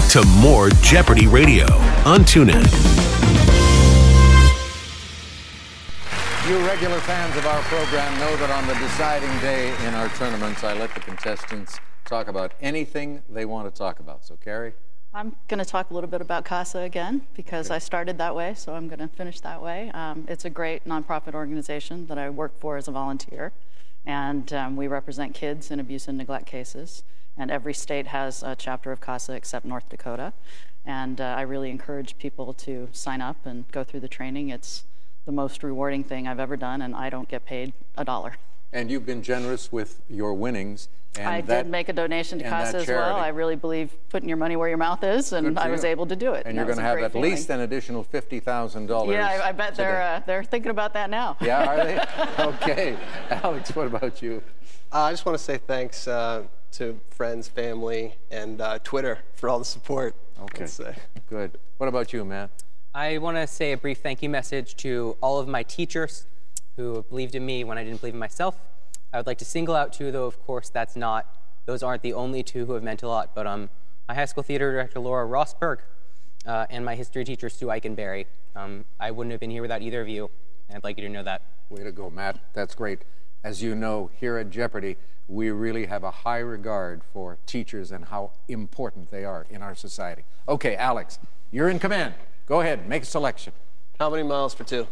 to more Jeopardy Radio on TuneIn. You regular fans of our program know that on the deciding day in our tournaments, I let the contestants talk about anything they want to talk about. So, Carrie? I'm going to talk a little bit about CASA again because I started that way, so I'm going to finish that way. It's a great nonprofit organization that I work for as a volunteer, and we represent kids in abuse and neglect cases. And every state has a chapter of CASA except North Dakota. And I really encourage people to sign up and go through the training. It's the most rewarding thing I've ever done, and I don't get paid $1. And you've been generous with your winnings. And I did make a donation to CASA as well. I really believe putting your money where your mouth is, and I was able to do it. And you're going to have at least an additional $50,000. Yeah, I bet they're thinking about that now. Yeah, are they? Okay. Alex, what about you? I just want to say thanks to friends, family, and Twitter for all the support. Okay, good. What about you, Matt? I want to say a brief thank you message to all of my teachers who believed in me when I didn't believe in myself. I would like to single out two, though, of course, those aren't the only two who have meant a lot, but my high school theater director, Laura Rossberg, and my history teacher, Sue Eikenberry. I wouldn't have been here without either of you, and I'd like you to know that. Way to go, Matt. That's great. As you know, here at Jeopardy, we really have a high regard for teachers and how important they are in our society. Okay, Alex, you're in command. Go ahead, make a selection. How many miles for two?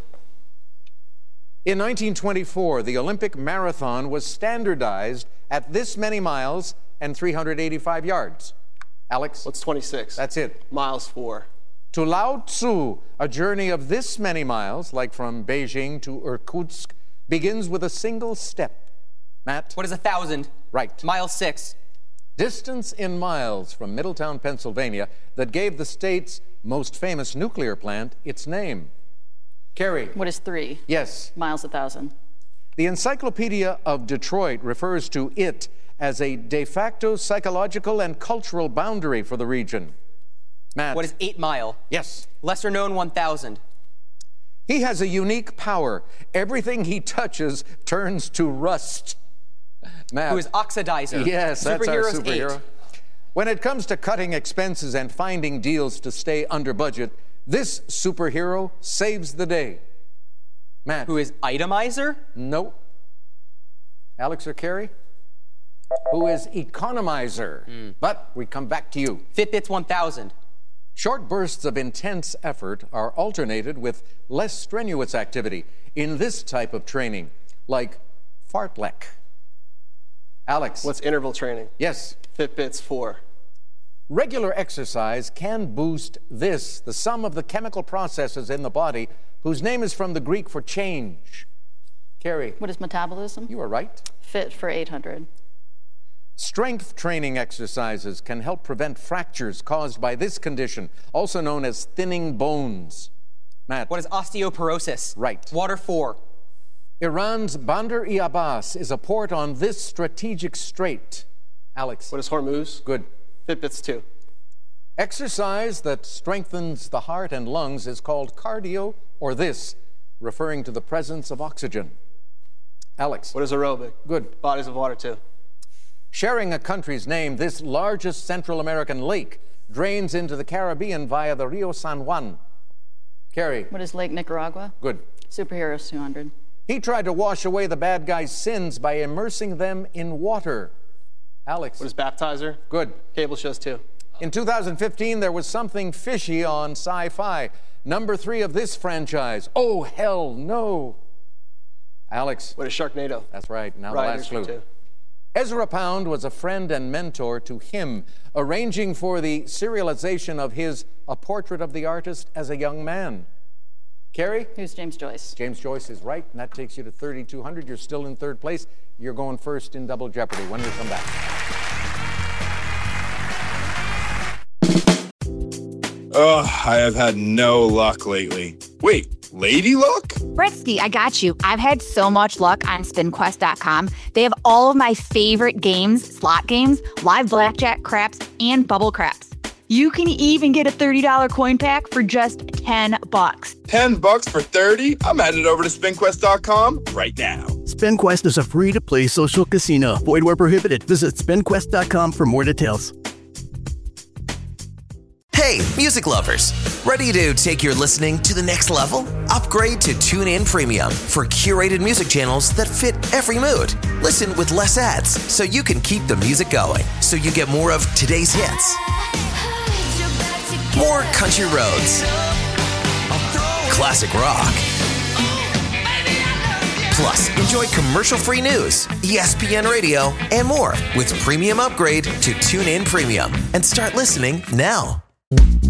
In 1924, the Olympic marathon was standardized at this many miles and 385 yards. Alex? What's 26? That's it. Miles 4. To Lao Tzu, a journey of this many miles, like from Beijing to Irkutsk, begins with a single step. Matt? What is 1,000? Right. Mile 6. Distance in miles from Middletown, Pennsylvania, that gave the state's most famous nuclear plant its name. Carrie? What is 3? Yes. Miles 1,000. The Encyclopedia of Detroit refers to it as a de facto psychological and cultural boundary for the region. Matt? What is 8 Mile? Yes. Lesser known 1,000. He has a unique power. Everything he touches turns to rust. Matt? Who is Oxidizer? Yes, that's our Superheroes superhero. 8. When it comes to cutting expenses and finding deals to stay under budget, this superhero saves the day. Matt? Who is Itemizer? No. Alex or Carrie? Who is Economizer? But we come back to you. Fitbit's 1,000. Short bursts of intense effort are alternated with less strenuous activity in this type of training, like fartlek. Alex? What's interval training? Yes. Fitbit's 4. Regular exercise can boost this, the sum of the chemical processes in the body, whose name is from the Greek for change. Carrie? What is metabolism? You are right. Fit for 800. Strength training exercises can help prevent fractures caused by this condition, also known as thinning bones. Matt? What is osteoporosis? Right. Water 4. Iran's Bandar-e-Abbas is a port on this strategic strait. Alex? What is Hormuz? Good. Fitbit's 2. Exercise that strengthens the heart and lungs is called cardio, or this, referring to the presence of oxygen. Alex? What is aerobic? Good. Bodies of water 2. Sharing a country's name, this largest Central American lake drains into the Caribbean via the Rio San Juan. Carrie? What is Lake Nicaragua? Good. Superheroes 200. He tried to wash away the bad guy's sins by immersing them in water. Alex? What is baptizer? Good. Cable shows 2. In 2015, there was something fishy on Sci-Fi. Number 3 of this franchise. Oh, hell no. Alex? What is Sharknado? That's right. Now Riders the last clue. 2. Ezra Pound was a friend and mentor to him, arranging for the serialization of his A Portrait of the Artist as a Young Man. Carrie? Who's James Joyce? James Joyce is right, and that takes you to 3,200. You're still in third place. You're going first in Double Jeopardy when we come back. Ugh, I have had no luck lately. Wait, lady luck? Bretsky, I got you. I've had so much luck on SpinQuest.com. They have all of my favorite games, slot games, live blackjack, craps, and bubble craps. You can even get a $30 coin pack for just $10. $10 for 30? I'm headed over to SpinQuest.com right now. SpinQuest is a free-to-play social casino. Void where prohibited. Visit SpinQuest.com for more details. Hey, music lovers. Ready to take your listening to the next level? Upgrade to TuneIn Premium for curated music channels that fit every mood. Listen with less ads so you can keep the music going, so you get more of today's hits. More country roads. Classic rock. Plus, enjoy commercial-free news, ESPN Radio, and more with Premium Upgrade to TuneIn Premium. And start listening now.